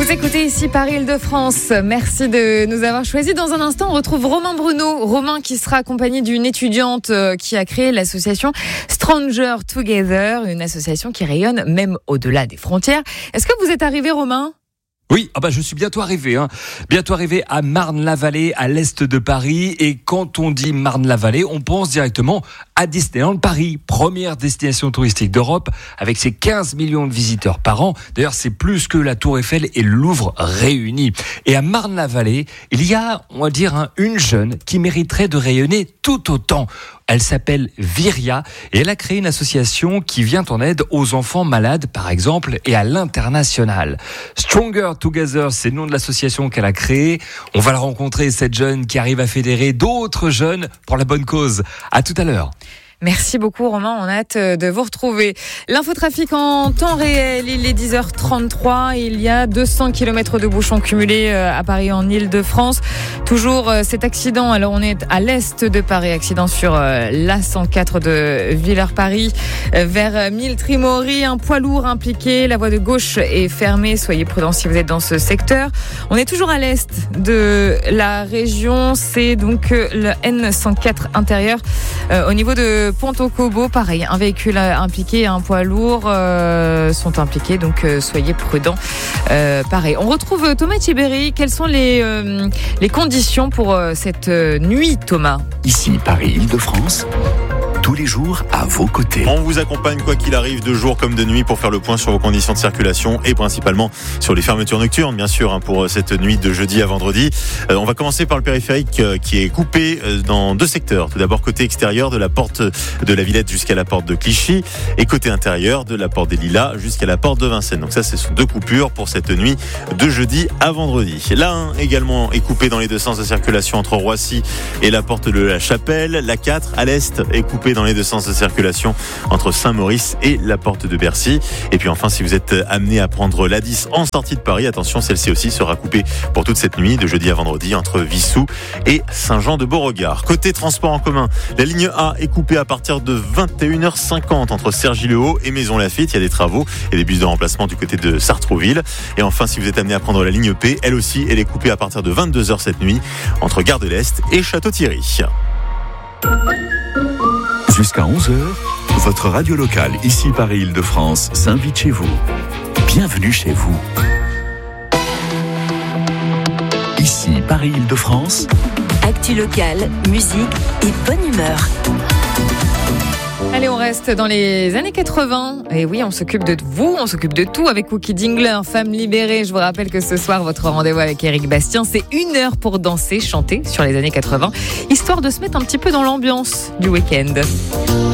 Vous écoutez ici Paris-Île-de-France. Merci de nous avoir choisis. Dans un instant, on retrouve Romain Bruno. Romain qui sera accompagné d'une étudiante qui a créé l'association Stranger Together, une association qui rayonne même au-delà des frontières. Est-ce que vous êtes arrivé, Romain ? Oui, je suis bientôt arrivé. Bientôt arrivé à Marne-la-Vallée, à l'est de Paris. Et quand on dit Marne-la-Vallée, on pense directement à Disneyland Paris, première destination touristique d'Europe, avec ses 15 millions de visiteurs par an. D'ailleurs, c'est plus que la Tour Eiffel et le Louvre réunis. Et à Marne-la-Vallée, il y a, on va dire, une jeune qui mériterait de rayonner tout autant. Elle s'appelle Viria et elle a créé une association qui vient en aide aux enfants malades, par exemple, et à l'international. Stronger Together, c'est le nom de l'association qu'elle a créée. On va la rencontrer, cette jeune qui arrive à fédérer d'autres jeunes pour la bonne cause. À tout à l'heure. Merci beaucoup, Romain. On a hâte de vous retrouver. L'infotrafic en temps réel, il est 10h33. Il y a 200 km de bouchons cumulés à Paris en Île-de-France. Toujours cet accident. Alors, on est à l'est de Paris. Accident sur l'A104 de Villers-Paris vers Mille-Trimoury. Un poids lourd impliqué. La voie de gauche est fermée. Soyez prudents si vous êtes dans ce secteur. On est toujours à l'est de la région. C'est donc le N104 intérieur. Au niveau de Pont-au-Cobo, pareil, un véhicule impliqué, un poids lourd sont impliqués, donc soyez prudents. Pareil, on retrouve Thomas Thibéry. Quelles sont les conditions pour cette nuit, Thomas ? Ici, Paris-Île-de-France. Tous les jours à vos côtés. On vous accompagne quoi qu'il arrive de jour comme de nuit pour faire le point sur vos conditions de circulation et principalement sur les fermetures nocturnes bien sûr pour cette nuit de jeudi à vendredi. On va commencer par le périphérique qui est coupé dans deux secteurs. Tout d'abord côté extérieur de la porte de la Villette jusqu'à la porte de Clichy et côté intérieur de la porte des Lilas jusqu'à la porte de Vincennes. Donc ça ce sont deux coupures pour cette nuit de jeudi à vendredi. L'A1 également est coupé dans les deux sens de circulation entre Roissy et la porte de la Chapelle. La 4 à l'est est coupée dans les deux sens de circulation entre Saint-Maurice et la porte de Bercy. Et puis enfin, si vous êtes amené à prendre l'A10 en sortie de Paris, attention, celle-ci aussi sera coupée pour toute cette nuit de jeudi à vendredi entre Vissou et Saint-Jean-de-Beauregard. Côté transport en commun, la ligne A est coupée à partir de 21h50 entre Cergy-le-Haut et Maisons-Laffitte. Il y a des travaux et des bus de remplacement du côté de Sartrouville. Et enfin, si vous êtes amené à prendre la ligne P, elle aussi, elle est coupée à partir de 22h cette nuit entre Gare de l'Est et Château-Thierry. Jusqu'à 11h, votre radio locale, ici Paris-Île-de-France, s'invite chez vous. Bienvenue chez vous. Ici Paris-Île-de-France. Actu locale, musique et bonne humeur. Allez, on reste dans les années 80. Et oui, on s'occupe de vous, on s'occupe de tout avec Cookie Dingler, Femme libérée. Je vous rappelle que ce soir, votre rendez-vous avec Éric Bastien, c'est 1 heure pour danser, chanter sur les années 80, histoire de se mettre un petit peu dans l'ambiance du week-end.